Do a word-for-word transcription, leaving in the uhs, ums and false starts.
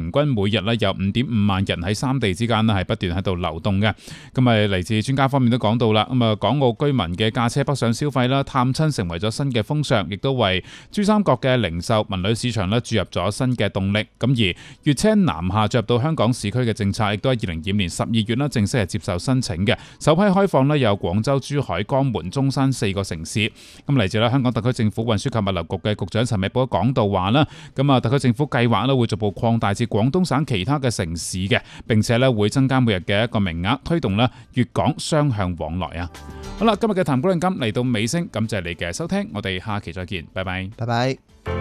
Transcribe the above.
平均每日咧有五點五萬人喺三地之間咧係不斷喺度流動嘅。咁啊嚟自專家方面都講到啦，咁啊港澳居民嘅駕車北上消費啦、探親成為咗新嘅風尚，亦都為珠三角嘅零售文旅市場咧注入咗新嘅動力。咁而粵車南下進入到香港市區嘅政策，亦都喺二零二五年十二月啦正式係接受申請嘅。首批開放咧有廣州、珠海、江門、中山四個城市。咁嚟自咧香港特區政府運輸及物流局嘅局長陳美寶講到話啦，咁啊特區政府計劃咧會逐步擴大至廣東省其他嘅城市嘅，並且咧會增加每日嘅一個名額，推動咧粵港雙向往來啊。好啦，今日嘅談古論今嚟到尾聲，感謝你嘅收聽，我哋下期再見，拜拜， 拜拜。